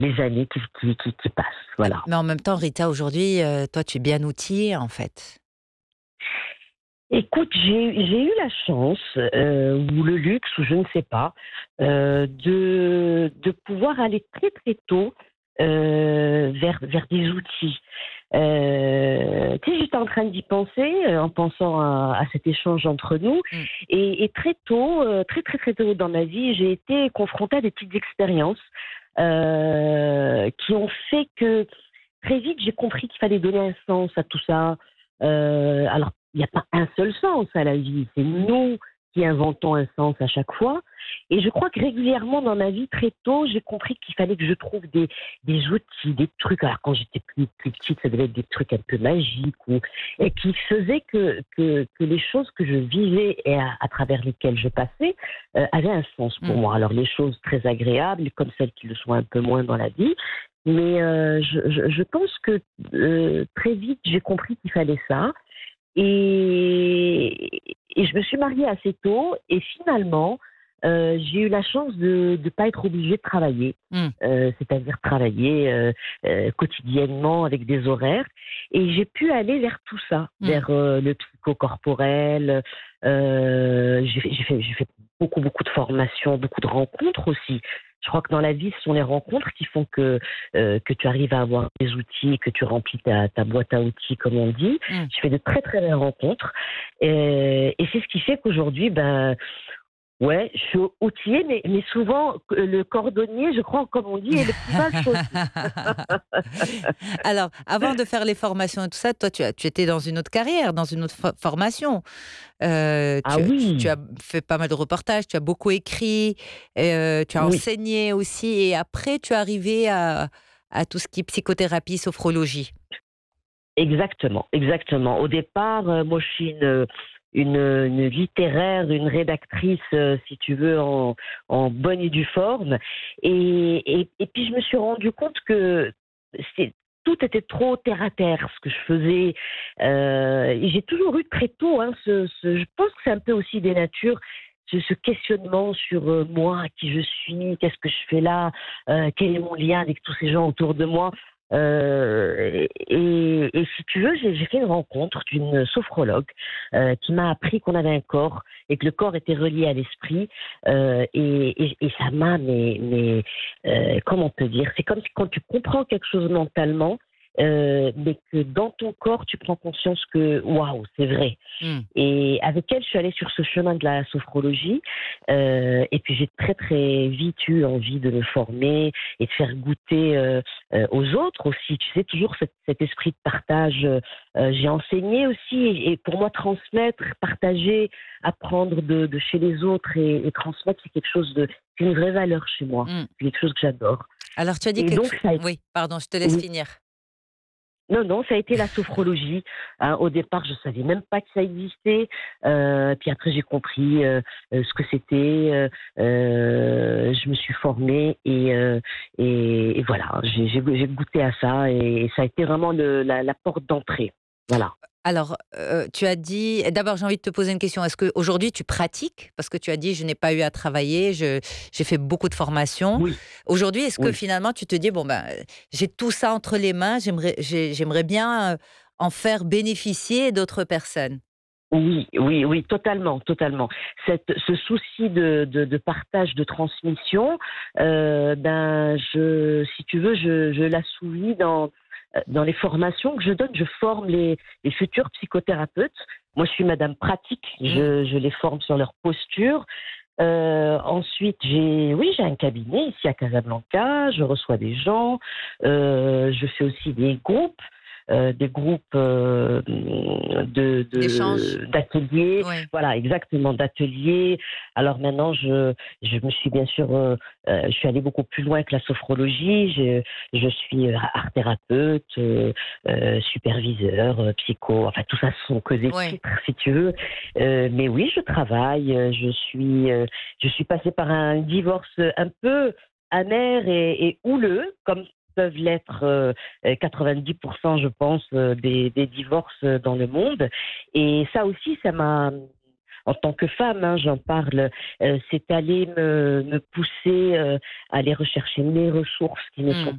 les années qui passent. Voilà. Mais en même temps, Rita, aujourd'hui, toi, tu es bien outillée, en fait. Écoute, j'ai eu la chance, ou le luxe, ou je ne sais pas, de pouvoir aller très très tôt vers des outils. Tu sais, j'étais en train d'y penser, en pensant à cet échange entre nous, Mmh. et très tôt, très très très tôt dans ma vie, j'ai été confrontée à des petites expériences qui ont fait que très vite j'ai compris qu'il fallait donner un sens à tout ça. Alors, il n'y a pas un seul sens à la vie, c'est nous qui inventons un sens à chaque fois. Et je crois que régulièrement dans ma vie, très tôt, j'ai compris qu'il fallait que je trouve des outils, des trucs. Alors quand j'étais plus petite, ça devait être des trucs un peu magiques, et qui faisaient que les choses que je vivais et à travers lesquelles je passais avaient un sens pour Mmh. moi. Alors les choses très agréables, comme celles qui le sont un peu moins dans la vie. Mais je pense que très vite, j'ai compris qu'il fallait ça. Et je me suis mariée assez tôt. Et finalement, j'ai eu la chance de ne pas être obligée de travailler. Mmh. C'est-à-dire travailler quotidiennement avec des horaires. Et j'ai pu aller vers tout ça, Mmh. vers le psychocorporel. J'ai fait beaucoup, beaucoup de formations, beaucoup de rencontres aussi. Je crois que dans la vie, ce sont les rencontres qui font que tu arrives à avoir des outils, que tu remplis ta boîte à outils, comme on dit. Mmh. Je fais de très, très belles rencontres. Et c'est ce qui fait qu'aujourd'hui, ben, ouais, je suis outillée, mais souvent, le cordonnier, je crois, comme on dit, est le plus mal chaussé. Alors, avant de faire les formations et tout ça, toi, tu étais dans une autre carrière, dans une autre formation. Ah Tu oui, as fait pas mal de reportages, tu as beaucoup écrit, tu as oui, enseigné aussi et après tu es arrivé à tout ce qui est psychothérapie, sophrologie. exactement, exactement. Au départ, moi, je suis une littéraire, une rédactrice, si tu veux, en bonne et due forme. Et puis, je me suis rendu compte que c'est, tout était trop terre à terre, ce que je faisais. Et j'ai toujours eu très tôt, hein, je pense que c'est un peu aussi des natures, ce questionnement sur moi, qui je suis, qu'est-ce que je fais là, quel est mon lien avec tous ces gens autour de moi. Et si tu veux, j'ai fait une rencontre d'une sophrologue qui m'a appris qu'on avait un corps et que le corps était relié à l'esprit. Et ça m'a, comment te dire, c'est comme si quand tu comprends quelque chose mentalement, mais que dans ton corps, tu prends conscience que, waouh, c'est vrai. Mmh. Et avec elle, je suis allée sur ce chemin de la sophrologie. Et puis j'ai très très vite eu envie de me former et de faire goûter aux autres aussi. Tu sais, toujours cet esprit de partage. J'ai enseigné aussi, et pour moi, transmettre, partager, apprendre de chez les autres et transmettre, c'est une vraie valeur chez moi. Mmh. C'est quelque chose que j'adore. Alors tu as dit Et quelque donc chose. ça a Oui, pardon, je te laisse oui. finir. Non, non, ça a été la sophrologie. Hein. Au départ, je savais même pas que ça existait. Puis après, j'ai compris ce que c'était. Je me suis formée et voilà, j'ai goûté à ça et ça a été vraiment la porte d'entrée. Voilà. Alors, tu as dit d'abord, j'ai envie de te poser une question. Est-ce qu'aujourd'hui tu pratiques? Parce que tu as dit: «Je n'ai pas eu à travailler, j'ai fait beaucoup de formations». Oui, Aujourd'hui, est-ce que oui. finalement tu te dis: «Bon, ben, j'ai tout ça entre les mains, j'aimerais bien, en faire bénéficier d'autres personnes»? Oui, oui, oui, totalement, totalement. Ce souci de partage, de transmission, ben, si tu veux, je l'assouvis dans les formations que je donne. Je forme les futurs psychothérapeutes. Moi, je suis Madame Pratique. Mmh. Je les forme sur leur posture. Ensuite, j'ai un cabinet ici à Casablanca. Je reçois des gens. Je fais aussi des groupes D'échanges? d'ateliers, Oui. voilà, exactement, d'ateliers. Alors maintenant, je me suis bien sûr, je suis allée beaucoup plus loin que la sophrologie. Je suis art thérapeute, superviseur, psycho, enfin tout ça, ce sont que des Oui. titres, si tu veux. Mais oui, je travaille, je suis passée par un divorce un peu amer et houleux, comme peuvent l'être 90%, je pense, des divorces dans le monde. Et ça aussi, ça m'a, en tant que femme, hein, j'en parle, c'est aller me pousser à aller rechercher mes ressources qui ne sont Mmh.